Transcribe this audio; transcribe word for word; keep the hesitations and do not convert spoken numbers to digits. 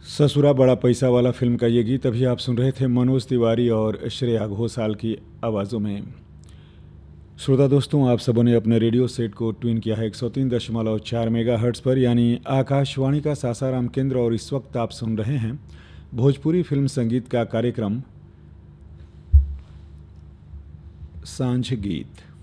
ससुरा बड़ा पैसा वाला फिल्म का ये गीत अभी आप सुन रहे थे मनोज तिवारी और श्रेया घोषाल की आवाज़ों में। श्रोता दोस्तों, आप सबों ने अपने रेडियो सेट को ट्यून किया है एक सौ तीन दशमलव चार मेगा हर्ट्स पर, यानी आकाशवाणी का सासाराम केंद्र। और इस वक्त आप सुन रहे हैं भोजपुरी फिल्म संगीत का कार्यक्रम सांझ गीत।